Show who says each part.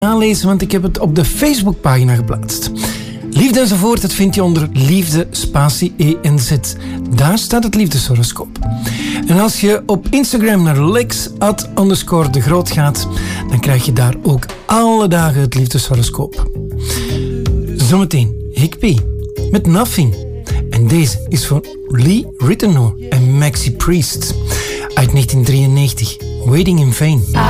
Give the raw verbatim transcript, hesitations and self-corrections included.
Speaker 1: nalezen, want ik heb het op de Facebookpagina geplaatst. Liefde enzovoort, dat vind je onder liefde spatie E N Z. Daar staat het liefdeshoroscoop. En als je op Instagram naar lex at underscore de groot gaat, dan krijg je daar ook alle dagen het liefdeshoroscoop. Zometeen Higby met Nothing. En deze is voor Lee Ritenour en Maxi Priest uit negentien drieënnegentig. Waiting in Vain.